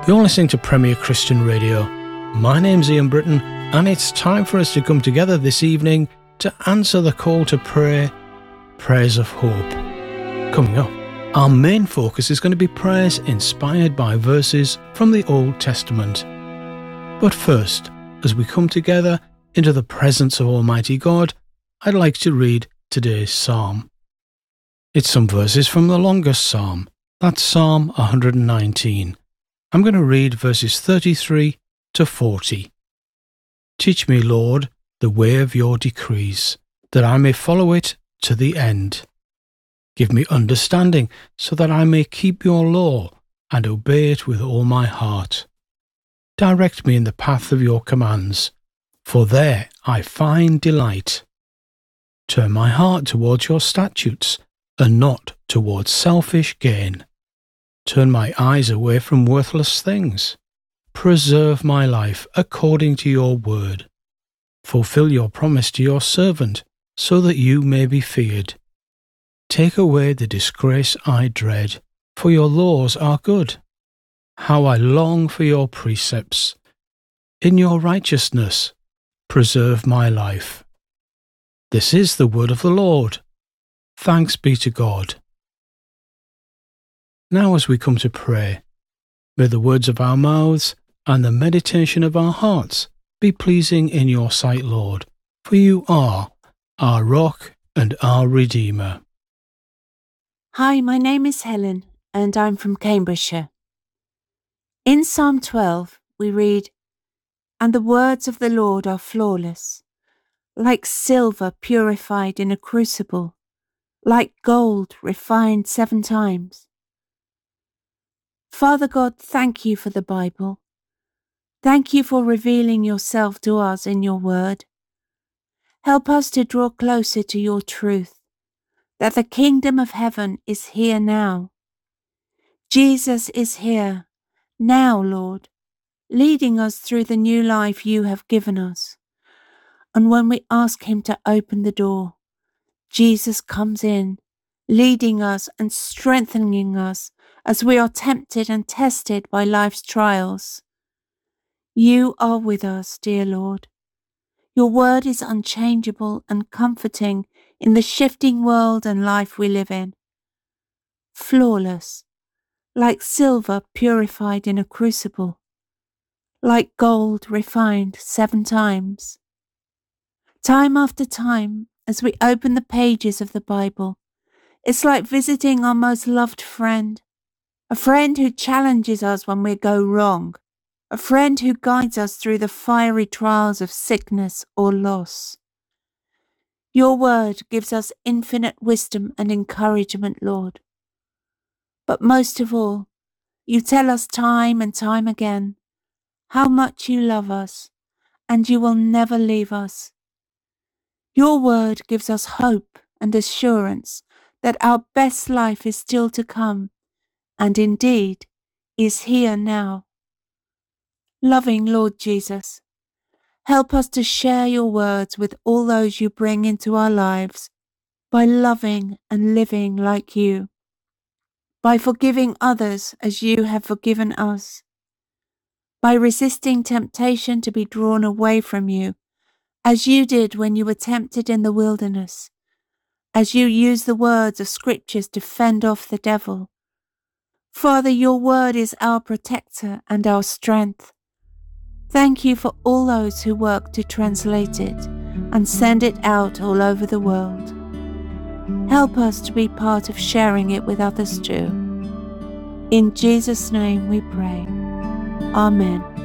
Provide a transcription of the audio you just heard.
You're listening to Premier Christian Radio. My name's Ian Britton, and it's time for us to come together this evening to answer the call to prayer, Prayers of Hope. Coming up, our main focus is going to be prayers inspired by verses from the Old Testament. But first, as we come together into the presence of Almighty God, I'd like to read today's psalm. It's some verses from the longest psalm. That's Psalm 119. I'm going to read verses 33 to 40. Teach me, Lord, the way of your decrees, that I may follow it to the end. Give me understanding, so that I may keep your law and obey it with all my heart. Direct me in the path of your commands, for there I find delight. Turn my heart towards your statutes, and not towards selfish gain. Turn my eyes away from worthless things. Preserve my life according to your word. Fulfill your promise to your servant, so that you may be feared. Take away the disgrace I dread, for your laws are good. How I long for your precepts. In your righteousness, preserve my life. This is the word of the Lord. Thanks be to God. Now as we come to pray, may the words of our mouths and the meditation of our hearts be pleasing in your sight, Lord, for you are our rock and our Redeemer. Hi, my name is Helen, and I'm from Cambridgeshire. In Psalm 12, we read, "And the words of the Lord are flawless, like silver purified in a crucible, like gold refined 7 times. Father God, thank you for the Bible. Thank you for revealing yourself to us in your word. Help us to draw closer to your truth, that the kingdom of heaven is here now. Jesus is here now, Lord, leading us through the new life you have given us. And when we ask him to open the door, Jesus comes in, leading us and strengthening us as we are tempted and tested by life's trials. You are with us, dear Lord. Your word is unchangeable and comforting in the shifting world and life we live in. Flawless, like silver purified in a crucible, like gold refined 7 times. Time after time, as we open the pages of the Bible, it's like visiting our most loved friend, a friend who challenges us when we go wrong, a friend who guides us through the fiery trials of sickness or loss. Your word gives us infinite wisdom and encouragement, Lord. But most of all, you tell us time and time again how much you love us and you will never leave us. Your word gives us hope and assurance that our best life is still to come, and indeed is here now. Loving Lord Jesus, help us to share your words with all those you bring into our lives by loving and living like you, by forgiving others as you have forgiven us, by resisting temptation to be drawn away from you as you did when you were tempted in the wilderness, as you use the words of scriptures to fend off the devil. Father, your word is our protector and our strength. Thank you for all those who work to translate it and send it out all over the world. Help us to be part of sharing it with others too. In Jesus' name we pray. Amen.